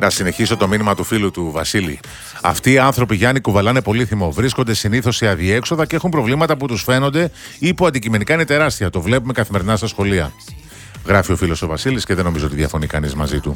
Να συνεχίσω το μήνυμα του φίλου του Βασίλη. Αυτοί οι άνθρωποι, Γιάννη, κουβαλάνε πολύ θυμό. Βρίσκονται συνήθως σε αδιέξοδα και έχουν προβλήματα που τους φαίνονται ή που αντικειμενικά είναι τεράστια. Το βλέπουμε καθημερινά στα σχολεία. Γράφει ο φίλος ο Βασίλης και δεν νομίζω ότι διαφωνεί κανείς μαζί του.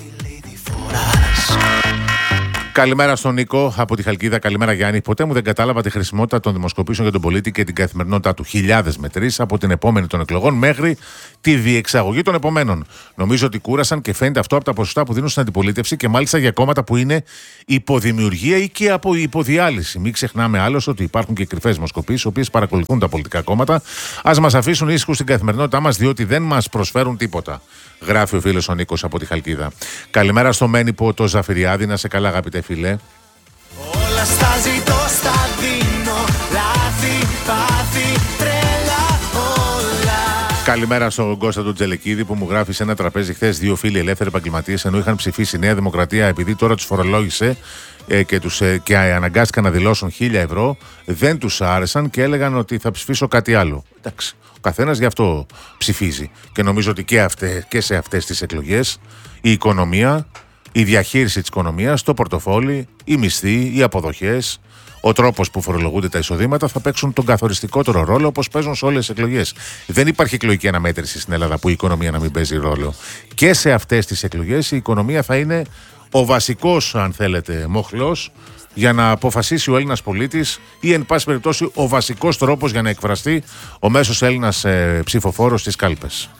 Καλημέρα στον Νίκο από τη Χαλκίδα. Καλημέρα, Γιάννη. Ποτέ μου δεν κατάλαβα τη χρησιμότητα των δημοσκοπήσεων για τον πολίτη και την καθημερινότητά του. Χιλιάδες μετρήσεις από την επόμενη των εκλογών μέχρι τη διεξαγωγή των επομένων. Νομίζω ότι κούρασαν και φαίνεται αυτό από τα ποσοστά που δίνουν στην αντιπολίτευση και μάλιστα για κόμματα που είναι υποδημιουργία ή και από υποδιάλυση. Μην ξεχνάμε άλλως ότι υπάρχουν και κρυφές δημοσκοπήσεις, οι οποίες παρακολουθούν τα πολιτικά κόμματα. Ας μας αφήσουν ήσυχους στην καθημερινότητά μας, διότι δεν μας προσφέρουν τίποτα. Γράφει ο φίλος ο Νίκος από τη Χαλκίδα. Καλημέρα στο Μένυπο το Ζαφυριάδη. Να σε καλά, αγαπητέ φίλε. Όλα στα ζητώ, στα δίνω. Λάθη, πάθη, τρέλα, όλα. Καλημέρα στον Κώστα του Τζελεκίδη που μου γράφει σε ένα τραπέζι χθες δύο φίλοι ελεύθεροι επαγγελματίες ενώ είχαν ψηφίσει Νέα Δημοκρατία επειδή τώρα τους φορολόγησε και αναγκάστηκαν να δηλώσουν 1.000 ευρώ. Δεν τους άρεσαν και έλεγαν ότι θα ψηφίσω κάτι άλλο. Εντάξει. Ο καθένας γι' αυτό ψηφίζει. Και νομίζω ότι και σε αυτές τις εκλογές η οικονομία, η διαχείριση της οικονομίας, το πορτοφόλι, οι μισθοί, οι αποδοχές, ο τρόπος που φορολογούνται τα εισοδήματα θα παίξουν τον καθοριστικότερο ρόλο όπως παίζουν σε όλες τις εκλογές. Δεν υπάρχει εκλογική αναμέτρηση στην Ελλάδα που η οικονομία να μην παίζει ρόλο. Και σε αυτές τις εκλογές η οικονομία θα είναι ο βασικός, αν θέλετε, μοχλός για να αποφασίσει ο Έλληνας πολίτης ή εν πάση περιπτώσει ο βασικός τρόπος για να εκφραστεί ο μέσος Έλληνας ψηφοφόρος στις κάλπες.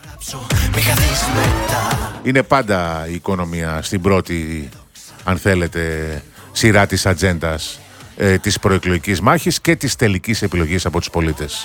Είναι πάντα η οικονομία στην πρώτη, αν θέλετε, σειρά της ατζέντας της προεκλογικής μάχης και της τελικής επιλογής από τους πολίτες.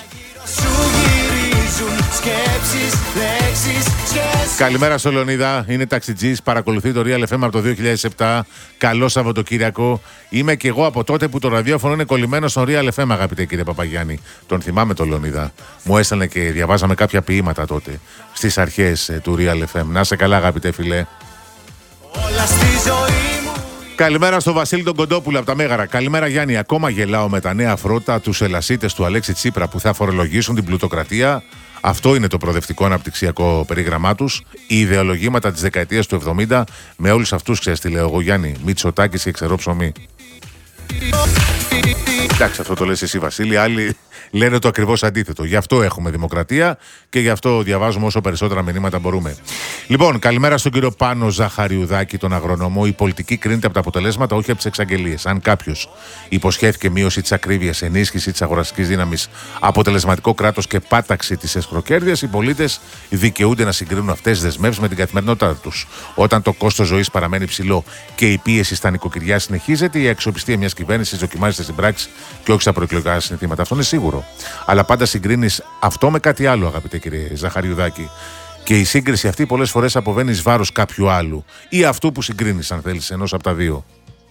Καλημέρα στο Λεωνίδα, είναι ταξιτζής, παρακολουθεί το Real FM από το 2007. Καλό Σαββατοκύριακο. Είμαι και εγώ από τότε που το ραδιόφωνο είναι κολλημένο στο Real FM, αγαπητέ κύριε Παπαγιάννη. Τον θυμάμαι το Λεωνίδα. Μου έστελνε και διαβάζαμε κάποια ποίηματα τότε, στις αρχές του Real FM. Να σε καλά, αγαπητέ φιλέ. Όλα στη ζωή μου. Καλημέρα στο Βασίλη τον Κοντόπουλο από τα Μέγαρα. Καλημέρα, Γιάννη. Ακόμα γελάω με τα νέα φρότα, τους ελασίτες του Αλέξη Τσίπρα που θα φορολογήσουν την πλουτοκρατία. Αυτό είναι το προοδευτικό αναπτυξιακό περίγραμμά τους. Οι ιδεολογήματα της δεκαετίας του 70 με όλους αυτούς, ξέρεις τι λέω εγώ, Γιάννη. Μητσοτάκης και ξερό ψωμί. Εντάξει, αυτό το λες εσύ, Βασίλη. Άλλοι λένε το ακριβώς αντίθετο. Γι' αυτό έχουμε δημοκρατία και γι' αυτό διαβάζουμε όσο περισσότερα μηνύματα μπορούμε. Λοιπόν, καλημέρα στον κύριο Πάνο Ζαχαριουδάκη, τον αγρονόμο. Η πολιτική κρίνεται από τα αποτελέσματα, όχι από τις εξαγγελίες. Αν κάποιος υποσχέθηκε μείωση της ακρίβειας, ενίσχυση της αγοραστικής δύναμης, αποτελεσματικό κράτος και πάταξη της εσχροκέρδειας, οι πολίτες δικαιούνται να συγκρίνουν αυτές τις δεσμεύσεις με την καθημερινότητά τους. Όταν το κόστος ζωής παραμένει ψηλό και η πίεση στα νοικοκυριά συνεχίζεται, η αξιοπιστία μιας κυβέρνησης δοκιμάζεται στην πράξη και όχι στα προεκλογικά συνθήματα. Αυτό είναι σίγουρο. Αλλά πάντα συγκρίνεις αυτό με κάτι άλλο, αγαπητέ κύριε Ζαχαριουδάκη. Και η σύγκριση αυτή πολλές φορές αποβαίνει εις βάρος κάποιου άλλου ή αυτού που συγκρίνεις, αν θέλεις, ενός από τα δύο.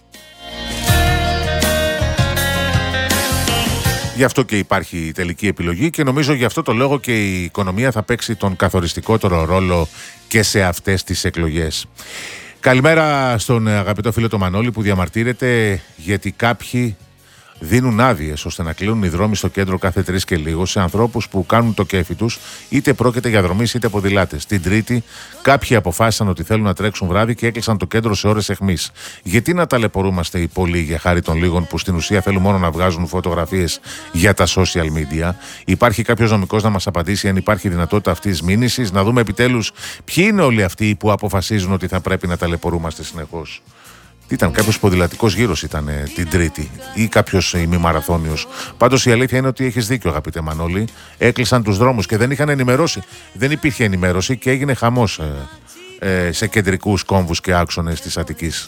Γι' αυτό και υπάρχει η τελική επιλογή και νομίζω γι' αυτό το λόγο και η οικονομία θα παίξει τον καθοριστικότερο ρόλο και σε αυτές τις εκλογές. Καλημέρα στον αγαπητό φίλο το Μανώλη που διαμαρτύρεται γιατί κάποιοι δίνουν άδειες ώστε να κλείνουν οι δρόμοι στο κέντρο κάθε 3 και λίγο σε ανθρώπους που κάνουν το κέφι τους, είτε πρόκειται για δρομείς είτε ποδηλάτες. Την Τρίτη, κάποιοι αποφάσισαν ότι θέλουν να τρέξουν βράδυ και έκλεισαν το κέντρο σε ώρες αιχμής. Γιατί να ταλαιπωρούμαστε οι πολλοί για χάρη των λίγων που στην ουσία θέλουν μόνο να βγάζουν φωτογραφίες για τα social media? Υπάρχει κάποιος νομικός να μας απαντήσει αν υπάρχει δυνατότητα αυτής της μήνυσης, να δούμε επιτέλους ποιοι είναι όλοι αυτοί που αποφασίζουν ότι θα πρέπει να ταλαιπωρούμαστε συνεχώς? Ήταν κάποιος ποδηλατικός γύρος ήταν την Τρίτη ή κάποιος ημιμαραθώνιος. Πάντως η αλήθεια είναι ότι έχεις δίκιο, αγαπητέ Μανώλη. Έκλεισαν τους δρόμους και δεν είχαν ενημερώσει. Δεν υπήρχε ενημέρωση και έγινε χαμός σε κεντρικούς κόμβους και άξονες της Αττικής.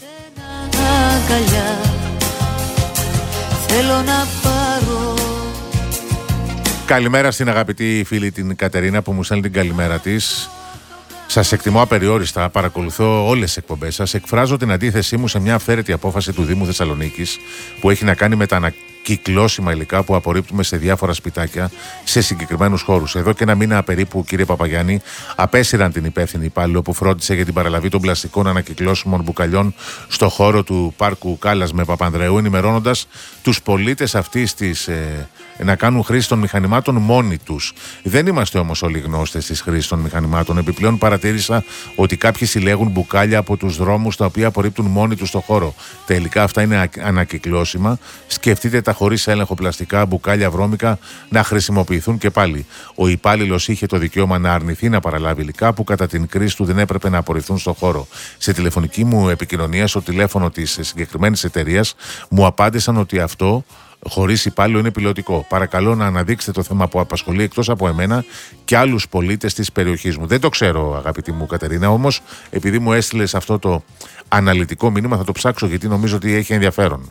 Καλημέρα στην αγαπητή φίλη την Κατερίνα που μου στέλνει την καλημέρα της. Σας εκτιμώ απεριόριστα, παρακολουθώ όλες τις εκπομπές σας. Εκφράζω την αντίθεσή μου σε μια αυθαίρετη απόφαση του Δήμου Θεσσαλονίκης που έχει να κάνει με τα κυκλώσιμα υλικά που απορρίπτουμε σε διάφορα σπιτάκια, σε συγκεκριμένους χώρους. Εδώ και ένα μήνα περίπου, κύριε Παπαγιάννη, απέσυραν την υπεύθυνη υπάλληλο που φρόντισε για την παραλαβή των πλαστικών ανακυκλώσιμων μπουκαλιών στο χώρο του πάρκου Κάλλας με Παπανδρεού, ενημερώνοντας τους πολίτες αυτής της να κάνουν χρήση των μηχανημάτων μόνοι τους. Δεν είμαστε όμως όλοι γνώστες της χρήσης των μηχανημάτων. Επιπλέον παρατήρησα ότι κάποιοι συλλέγουν μπουκάλια από τους δρόμους τα οποία απορρίπτουν μόνοι τους στο χώρο. Τα υλικά αυτά είναι ανακυκλώσιμα. Σκεφτείτε τα χωρίς έλεγχο πλαστικά μπουκάλια βρώμικα να χρησιμοποιηθούν και πάλι. Ο υπάλληλος είχε το δικαίωμα να αρνηθεί να παραλάβει υλικά που κατά την κρίση του δεν έπρεπε να απορριφθούν στο χώρο. Σε τηλεφωνική μου επικοινωνία στο τηλέφωνο της συγκεκριμένης εταιρείας μου απάντησαν ότι αυτό χωρίς υπάλληλο είναι πιλωτικό. Παρακαλώ να αναδείξετε το θέμα που απασχολεί εκτός από εμένα και άλλους πολίτες της περιοχής μου. Δεν το ξέρω, αγαπητή μου Κατερίνα, όμως επειδή μου έστειλες αυτό το αναλυτικό μήνυμα θα το ψάξω, γιατί νομίζω ότι έχει ενδιαφέρον.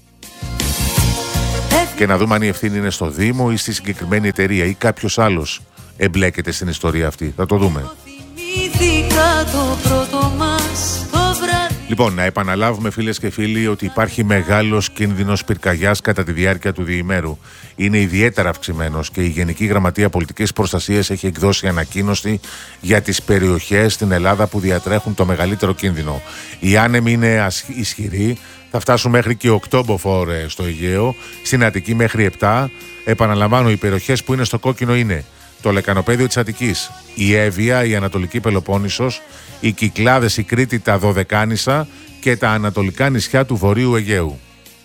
Και να δούμε αν η ευθύνη είναι στο Δήμο ή στη συγκεκριμένη εταιρεία ή κάποιος άλλος εμπλέκεται στην ιστορία αυτή. Θα το δούμε. Λοιπόν, να επαναλάβουμε, φίλες και φίλοι, ότι υπάρχει μεγάλος κίνδυνος πυρκαγιάς κατά τη διάρκεια του διημέρου. Είναι ιδιαίτερα αυξημένος και η Γενική Γραμματεία Πολιτικής Προστασίας έχει εκδώσει ανακοίνωση για τις περιοχές στην Ελλάδα που διατρέχουν το μεγαλύτερο κίνδυνο. Οι άνεμοι είναι ισχυροί, θα φτάσουν μέχρι και 8 μποφόρ στο Αιγαίο, στην Αττική μέχρι 7. Επαναλαμβάνω, οι περιοχές που είναι στο κόκκινο είναι το Λεκανοπέδιο της Αττικής, η Εύβοια, η Ανατολική Πελοπόννησος, οι Κυκλάδες, η Κρήτη, τα Δωδεκάνησα και τα ανατολικά νησιά του Βορείου Αιγαίου.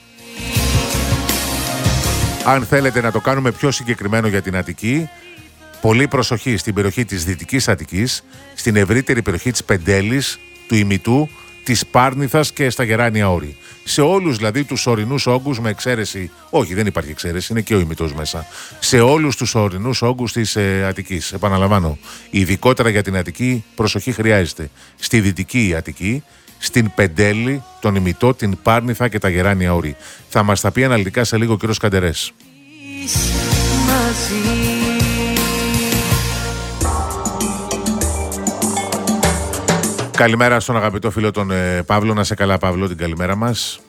Αν θέλετε να το κάνουμε πιο συγκεκριμένο για την Αττική, πολύ προσοχή στην περιοχή της Δυτικής Αττικής, στην ευρύτερη περιοχή της Πεντέλης, του Ημιτού, της Πάρνηθας και στα Γεράνια Όρη. Σε όλους δηλαδή τους ορεινούς όγκους, με εξαίρεση, όχι δεν υπάρχει εξαίρεση, είναι και ο Ημιτός μέσα, σε όλους τους ορεινούς όγκους της Αττικής. Επαναλαμβάνω, ειδικότερα για την Αττική προσοχή χρειάζεται. Στη Δυτική Αττική, στην Πεντέλη, τον Ημιτό, την Πάρνηθα και τα Γεράνια Όρη. Θα μας τα πει αναλυτικά σε λίγο ο κύριος Καντερές. Καλημέρα στον αγαπητό φίλο τον Παύλο. Να σε καλά, Παύλο, την καλημέρα μας.